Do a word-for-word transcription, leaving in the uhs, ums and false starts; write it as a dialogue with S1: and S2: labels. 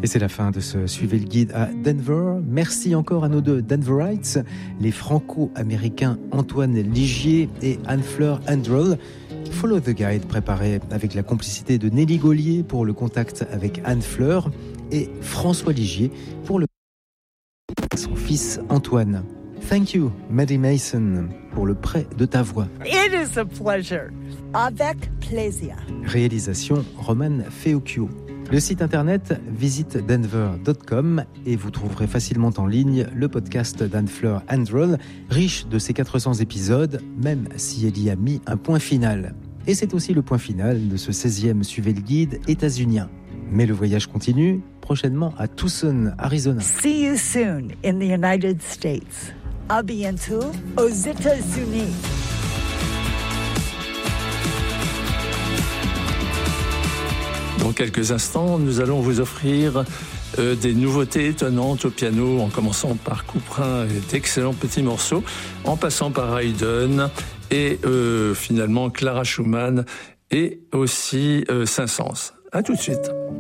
S1: Et c'est la fin de ce Suivez le guide à Denver. Merci encore à nos deux Denverites, les franco-américains Antoine Ligier et Anne-Fleur Androl. Follow the Guide préparé avec la complicité de Nelly Gaulier pour le contact avec Anne-Fleur et François Ligier pour le son fils Antoine. Thank you, Maddie Mason, pour le prêt de ta voix.
S2: It is a pleasure. Avec plaisir.
S1: Réalisation Roman Feocchio. Le site internet visite denver point com et vous trouverez facilement en ligne le podcast d'Anne-Fleur Androl, riche de ses quatre cents épisodes, même si elle y a mis un point final. Et c'est aussi le point final de ce seizième Suivez le guide états-unien. Mais le voyage continue, prochainement à Tucson, Arizona.
S2: See you soon in the United States. À bientôt aux États-Unis.
S3: Dans quelques instants, nous allons vous offrir euh, des nouveautés étonnantes au piano, en commençant par Couperin et d'excellents petits morceaux, en passant par Haydn et euh, finalement Clara Schumann et aussi euh, Saint-Saëns. À tout de suite.